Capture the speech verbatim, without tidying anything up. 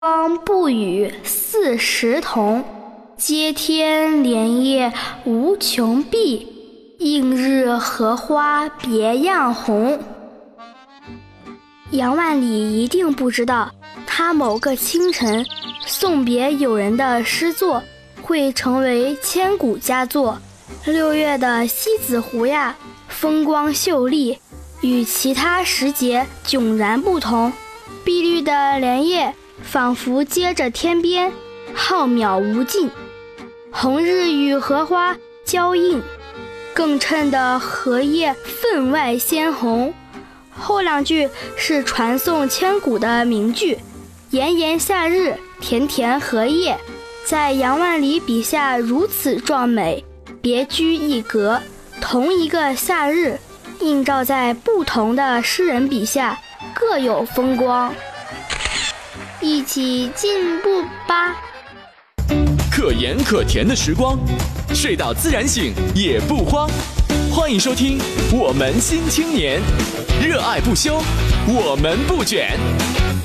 光不语似时同，接天莲叶无穷碧，映日荷花别样红。杨万里一定不知道，他某个清晨送别友人的诗作会成为千古佳作。六月的西子湖呀，风光秀丽，与其他时节迥然不同。碧绿的莲叶仿佛接着天边，浩渺无尽。红日与荷花交映，更衬得荷叶分外鲜红。后两句是传颂千古的名句，炎炎夏日，田田荷叶，在杨万里笔下如此壮美，别具一格。同一个夏日，映照在不同的诗人笔下，各有风光。一起进步吧！ 可盐可甜的时光，睡到自然醒也不慌。欢迎收听《我们新青年》，热爱不休，我们不卷。